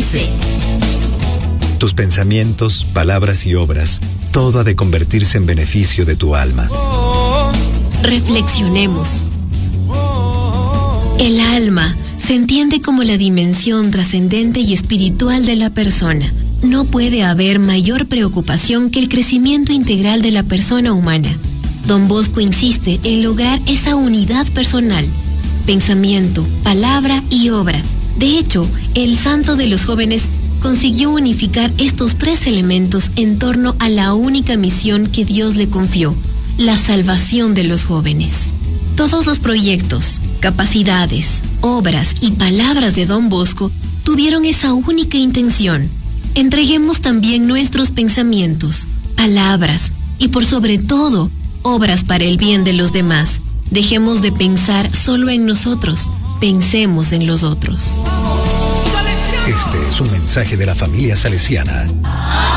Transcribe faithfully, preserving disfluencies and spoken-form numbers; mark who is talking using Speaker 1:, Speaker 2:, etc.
Speaker 1: C.
Speaker 2: Tus pensamientos, palabras y obras, todo ha de convertirse en beneficio de tu alma.
Speaker 1: Reflexionemos. El alma se entiende como la dimensión trascendente y espiritual de la persona. No puede haber mayor preocupación que el crecimiento integral de la persona humana. Don Bosco insiste en lograr esa unidad personal, pensamiento, palabra y obra. De hecho, el santo de los jóvenes consiguió unificar estos tres elementos en torno a la única misión que Dios le confió, la salvación de los jóvenes. Todos los proyectos, capacidades, obras y palabras de Don Bosco tuvieron esa única intención. Entreguemos también nuestros pensamientos, palabras y por sobre todo, obras para el bien de los demás. Dejemos de pensar solo en nosotros, pensemos en los otros.
Speaker 2: Este es un mensaje de la familia salesiana.